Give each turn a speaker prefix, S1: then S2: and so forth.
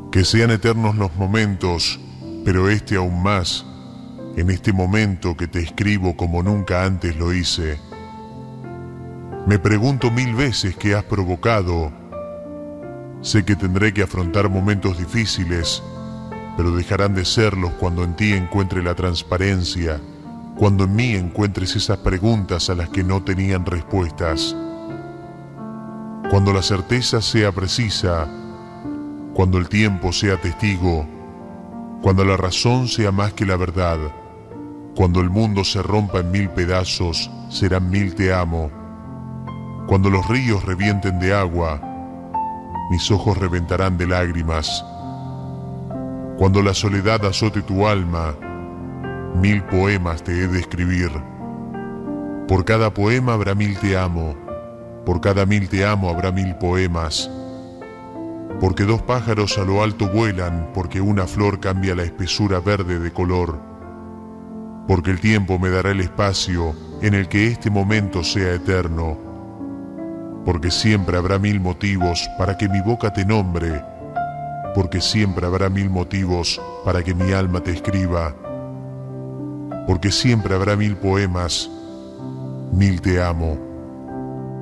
S1: Que sean eternos los momentos, pero este aún más, en este momento que te escribo como nunca antes lo hice. Me pregunto 1000 veces qué has provocado. Sé que tendré que afrontar momentos difíciles, pero dejarán de serlos cuando en ti encuentre la transparencia, cuando en mí encuentres esas preguntas a las que no tenían respuestas. Cuando la certeza sea precisa, cuando el tiempo sea testigo, cuando la razón sea más que la verdad, cuando el mundo se rompa en 1000 pedazos, serán 1000 te amo. Cuando los ríos revienten de agua, mis ojos reventarán de lágrimas. Cuando la soledad azote tu alma, 1000 poemas te he de escribir. Por cada poema habrá 1000 te amo, por cada 1000 te amo habrá 1000 poemas. Porque dos pájaros a lo alto vuelan, porque una flor cambia la espesura verde de color. Porque el tiempo me dará el espacio en el que este momento sea eterno. Porque siempre habrá 1000 motivos para que mi boca te nombre. Porque siempre habrá 1000 motivos para que mi alma te escriba. Porque siempre habrá 1000 poemas, 1000 te amo.